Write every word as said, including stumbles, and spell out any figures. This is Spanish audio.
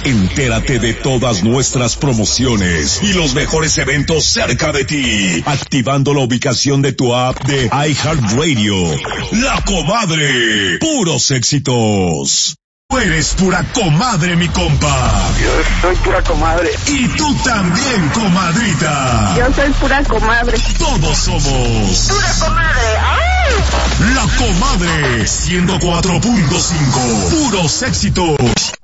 Entérate de todas nuestras promociones y los mejores eventos cerca de ti, activando la ubicación de tu app de iHeartRadio. La Comadre, puros éxitos. Tú eres pura comadre, mi compa. Yo soy pura comadre. Y tú también, comadrita. Yo soy pura comadre. Todos somos pura comadre. ¡Ay! La Comadre, ciento cuatro punto cinco, puros éxitos.